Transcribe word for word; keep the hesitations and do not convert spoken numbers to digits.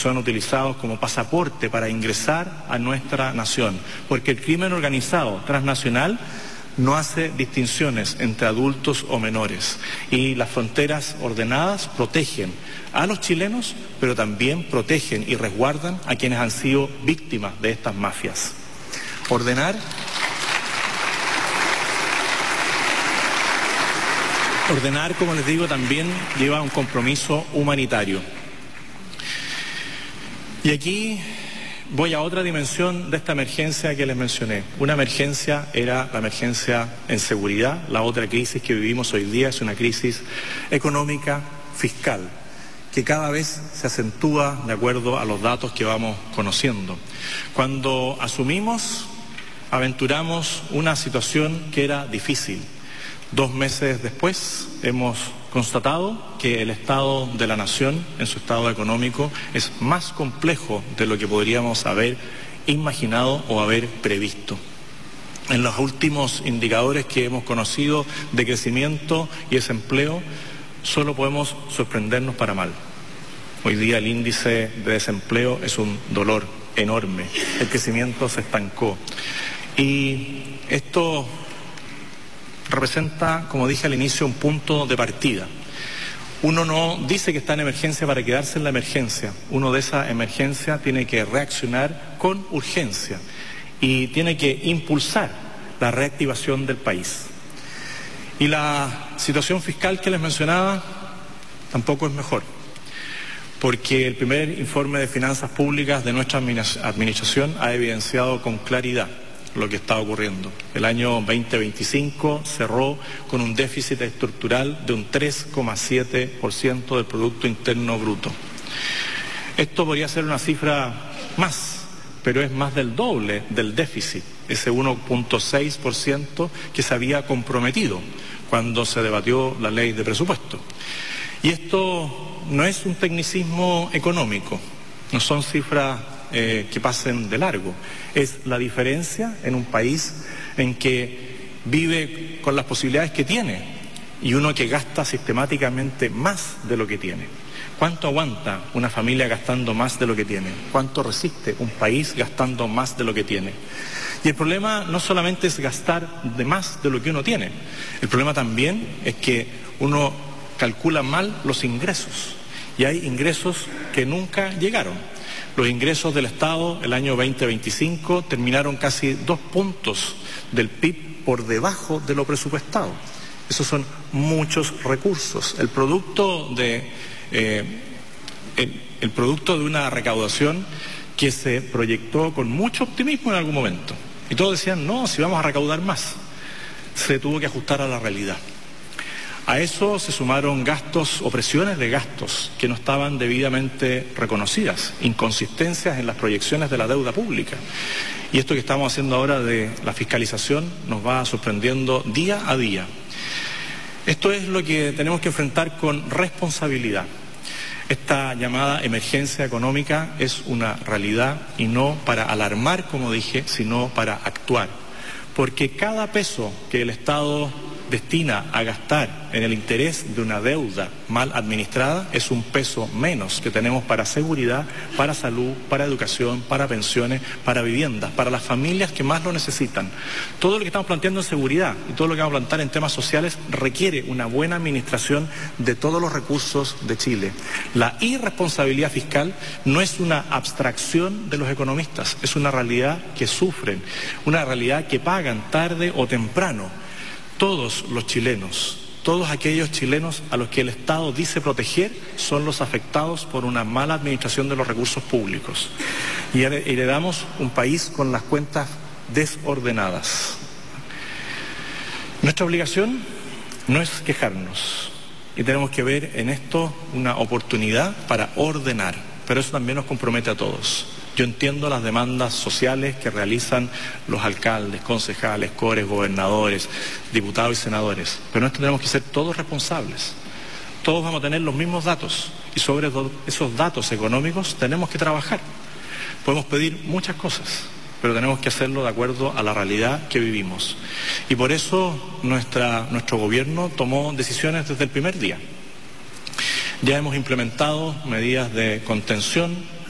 son utilizados como pasaporte para ingresar a nuestra nación, porque el crimen organizado transnacional no hace distinciones entre adultos o menores, y las fronteras ordenadas protegen a los chilenos, pero también protegen y resguardan a quienes han sido víctimas de estas mafias. Ordenar, ordenar, como les digo, también lleva un compromiso humanitario. Y aquí voy a otra dimensión de esta emergencia que les mencioné. Una emergencia era la emergencia en seguridad, la otra crisis que vivimos hoy día es una crisis económica, fiscal, que cada vez se acentúa de acuerdo a los datos que vamos conociendo. Cuando asumimos, aventuramos una situación que era difícil. Dos meses después hemos constatado que el estado de la nación en su estado económico es más complejo de lo que podríamos haber imaginado o haber previsto. En los últimos indicadores que hemos conocido de crecimiento y desempleo, solo podemos sorprendernos para mal. Hoy día el índice de desempleo es un dolor enorme. El crecimiento se estancó. Y esto representa, como dije al inicio, un punto de partida. Uno no dice que está en emergencia para quedarse en la emergencia. Uno de esa emergencia tiene que reaccionar con urgencia y tiene que impulsar la reactivación del país. Y la situación fiscal que les mencionaba tampoco es mejor, porque el primer informe de finanzas públicas de nuestra administración ha evidenciado con claridad lo que está ocurriendo. El año veinte veinticinco cerró con un déficit estructural de un tres coma siete por ciento del Producto Interno Bruto. Esto podría ser una cifra más, pero es más del doble del déficit, ese uno coma seis por ciento que se había comprometido cuando se debatió la ley de presupuesto. Y esto no es un tecnicismo económico, no son cifras Eh, que pasen de largo. Es la diferencia en un país en que vive con las posibilidades que tiene y uno que gasta sistemáticamente más de lo que tiene. ¿Cuánto aguanta una familia gastando más de lo que tiene? ¿Cuánto resiste un país gastando más de lo que tiene? Y el problema no solamente es gastar de más de lo que uno tiene, el problema también es que uno calcula mal los ingresos y hay ingresos que nunca llegaron. Los ingresos del Estado el año veinte veinticinco terminaron casi dos puntos del P I B por debajo de lo presupuestado. Esos son muchos recursos. El producto de, eh, el, el producto de una recaudación que se proyectó con mucho optimismo en algún momento. Y todos decían, no, si vamos a recaudar más. Se tuvo que ajustar a la realidad. A eso se sumaron gastos o presiones de gastos que no estaban debidamente reconocidas, inconsistencias en las proyecciones de la deuda pública. Y esto que estamos haciendo ahora de la fiscalización nos va sorprendiendo día a día. Esto es lo que tenemos que enfrentar con responsabilidad. Esta llamada emergencia económica es una realidad y no para alarmar, como dije, sino para actuar. Porque cada peso que el Estado destina a gastar en el interés de una deuda mal administrada es un peso menos que tenemos para seguridad, para salud, para educación, para pensiones, para viviendas, para las familias que más lo necesitan. Todo lo que estamos planteando en seguridad y todo lo que vamos a plantear en temas sociales requiere una buena administración de todos los recursos de Chile. La irresponsabilidad fiscal no es una abstracción de los economistas, es una realidad que sufren, una realidad que pagan tarde o temprano todos los chilenos. Todos aquellos chilenos a los que el Estado dice proteger son los afectados por una mala administración de los recursos públicos. Y heredamos un país con las cuentas desordenadas. Nuestra obligación no es quejarnos y tenemos que ver en esto una oportunidad para ordenar, pero eso también nos compromete a todos. Yo entiendo las demandas sociales que realizan los alcaldes, concejales, cores, gobernadores, diputados y senadores, pero nosotros tenemos que ser todos responsables. Todos vamos a tener los mismos datos y sobre esos datos económicos tenemos que trabajar. Podemos pedir muchas cosas, pero tenemos que hacerlo de acuerdo a la realidad que vivimos. Y por eso nuestra, nuestro gobierno tomó decisiones desde el primer día. Ya hemos implementado medidas de contención